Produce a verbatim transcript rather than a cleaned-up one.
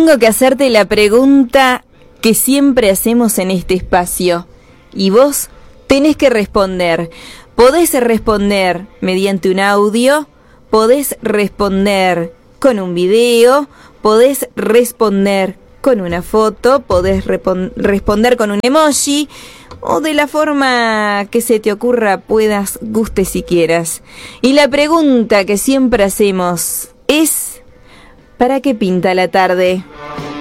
tengo que hacerte la pregunta que siempre hacemos en este espacio. Y vos tenés que responder. Podés responder mediante un audio, podés responder con un video, podés responder con una foto, podés repon- responder con un emoji, o de la forma que se te ocurra, puedas, gustes si quieras. Y la pregunta que siempre hacemos es: ¿para qué pinta la tarde?